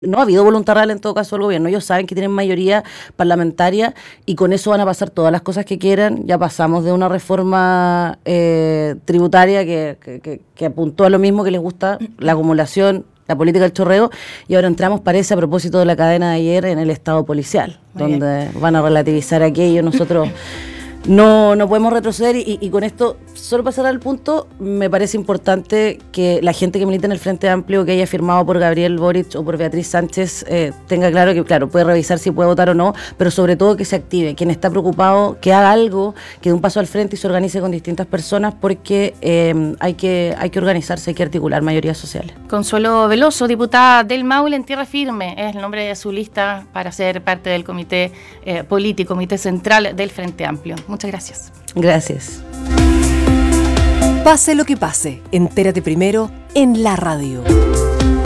No ha habido voluntad real en todo caso del gobierno. Ellos saben que tienen mayoría parlamentaria y con eso van a pasar todas las cosas que quieran. Ya pasamos de una reforma tributaria que apuntó a lo mismo que les gusta, la acumulación, la política del chorreo, y ahora entramos, parece, a propósito de la cadena de ayer, en el estado policial, donde van a relativizar aquello. Nosotros no podemos retroceder y con esto, solo para cerrar el punto, me parece importante que la gente que milita en el Frente Amplio, que haya firmado por Gabriel Boric o por Beatriz Sánchez, tenga claro que, claro, puede revisar si puede votar o no, pero sobre todo que se active. Quien está preocupado, que haga algo, que dé un paso al frente y se organice con distintas personas, porque hay que organizarse, hay que articular mayorías sociales. Consuelo Veloso, diputada del Maule en Tierra Firme, es el nombre de su lista para ser parte del comité político, comité central del Frente Amplio. Muchas gracias. Gracias. Pase lo que pase, entérate primero en la radio.